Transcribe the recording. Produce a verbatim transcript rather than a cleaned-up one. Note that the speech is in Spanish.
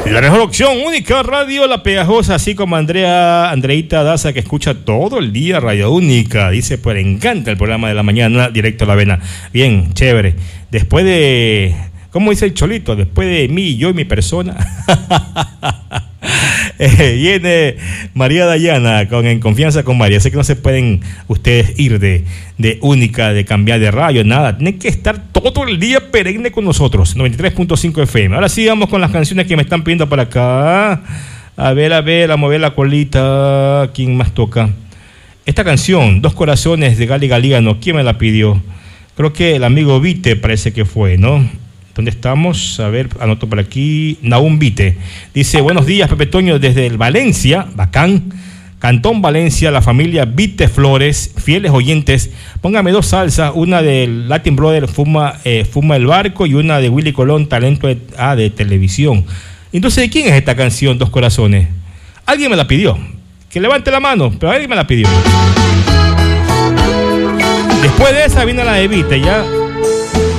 La mejor opción, Única Radio, la pegajosa, así como Andrea, Andreita Daza, que escucha todo el día Radio Única. Dice, pues le encanta el programa de la mañana, directo a la avena. Bien, chévere. Después de, ¿cómo dice el Cholito? Después de mí, yo y mi persona. eh, viene María Dayana con En Confianza con María. Sé que no se pueden ustedes ir de, de Única, de cambiar de radio, nada. Tienen que estar todo el día perenne con nosotros. noventa y tres punto cinco F M. Ahora sí vamos con las canciones que me están pidiendo para acá. A ver, a ver, a mover la colita. ¿Quién más toca? Esta canción, Dos Corazones, de Gali Galígano. ¿Quién me la pidió? Creo que el amigo Vite parece que fue, ¿no? ¿Dónde estamos? A ver, anoto por aquí. Naum Vite. Dice, buenos días, Pepe Toño, desde el Valencia, bacán. Cantón Valencia, la familia Vite Flores, fieles oyentes. Póngame dos salsas, una del Latin Brother, Fuma, eh, Fuma el Barco, y una de Willy Colón, Talento de, ah, de televisión. Entonces, ¿de quién es esta canción, Dos Corazones? Alguien me la pidió. Que levante la mano, pero alguien me la pidió. Después de esa viene la de Vite, ya.